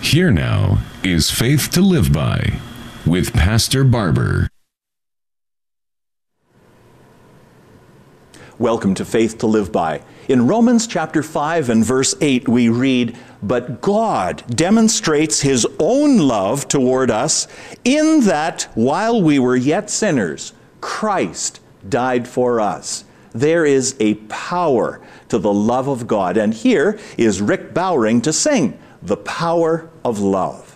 Here now is Faith to Live By with Pastor Barber. Welcome to Faith to Live By. In Romans chapter 5 and verse 8 we read, "But God demonstrates His own love toward us in that while we were yet sinners, Christ died for us." There is a power to the love of God. And here is Rick Bowring to sing, "The Power of Love."